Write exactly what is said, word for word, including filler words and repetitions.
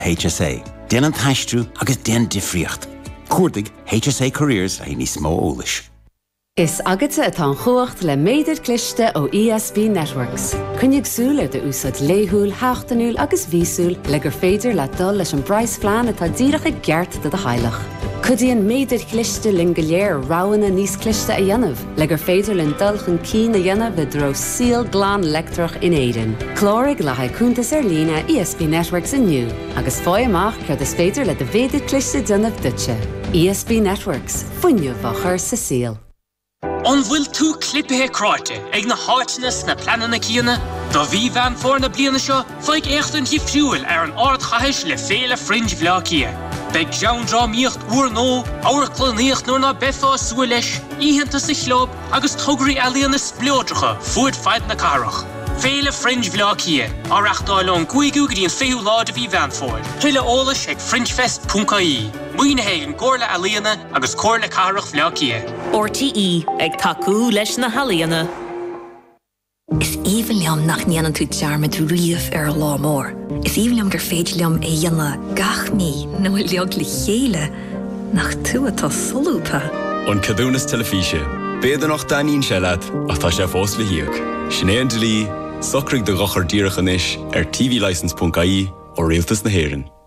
H S A. Den an taistrú agus den difriocht. Cuardig H S A Careers a ní smó ólis. Is agate atá chuacht le méidir cliste ó E S B Networks. Cynnig súle de úsad léhúl, háchtanúl agus vísúl le gur féidir le dul leis an brais flean atá díracha geart de de heilech. Cudíon méidir cliste lin goléir ráwanna níos cliste a dhéanamh, le gur féidir lin dulchan cín a dhéanamh i dro síl glán lectrach in éidir. Clórig le haicúntas ar lína E S B Networks inniu, agus fói amach cead is féidir le de féidir cliste dynamh dutse. E S B Networks, funniu bachar sa síl. On bhfuil tú clipithe cráite ag na háitinas na planana cíanna, do bhí bhean fór na bliana seo, feig éachtain hí fiúil ar an ard chaiis le féle fringe bhleacia. Beg jean dra míocht uair nó, áir cloníocht nuair na befa súa leis, íhananta sa chlob agus tugraí ealaíonna splódracha fuad feid na carach. Féle fringe bhleacia, áreachtáilón cuaigú go dtíon féú láid a bhí bhean fór. Tuile ólas ag fringefest punca í. Muoine héigen cóirla ealaíonna agus cóirla carach bhleacia. R T E ag tacú leis na halaíonna. Is even liam nach níanaan tú dearmid riamh ar lá mór. Is even liam gur féidir liam é dhéanna gach mí nó leag le chéile nach tú atá solúpa. An cadúnas telefíse, béidir nach daíonn se leat ach tá sé fós le hiag. Sinéad de lí, socraigh de gachar díreach anis ar tvlicense punca í ó rialtas na hÉireann.